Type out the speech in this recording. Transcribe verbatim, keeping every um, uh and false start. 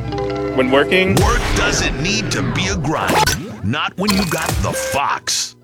when working. Work doesn't need to be a grind. Not when you got the Fox.